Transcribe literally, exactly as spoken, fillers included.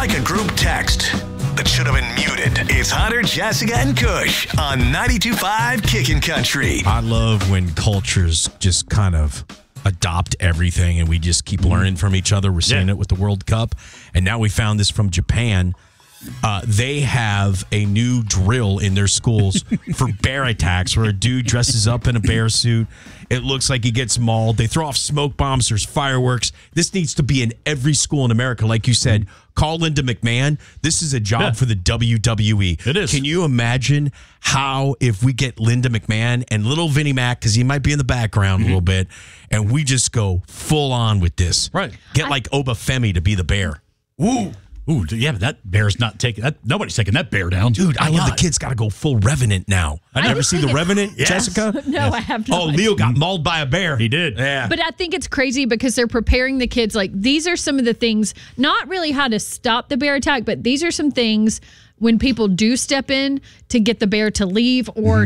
like a group text that should have been muted. It's Hunter, Jessica, and Kush on ninety-two point five Kickin' Country. I love when cultures just kind of adopt everything and we just keep learning from each other. We're seeing Yeah. it with the World Cup. And now we found this from Japan. Uh, they have a new drill in their schools for bear attacks where a dude dresses up in a bear suit. It looks like he gets mauled. They throw off smoke bombs. There's fireworks. This needs to be in every school in America. Like you said, call Linda McMahon. This is a job Yeah. for the W W E. It is. Can you imagine how if we get Linda McMahon and little Vinnie Mac, because he might be in the background Mm-hmm. a little bit, and we just go full on with this. Right. Get like Obafemi to be the bear. Ooh. Ooh, yeah, but that bear's not taking that. Nobody's taking that bear down. Dude, I My love God. the kids got to go full Revenant now. I never see the Revenant, Yes. Jessica? No, I have not. Oh, Leo got mauled by a bear. He did. Yeah. But I think it's crazy because they're preparing the kids. Like, these are some of the things, not really how to stop the bear attack, but these are some things when people do step in to get the bear to leave or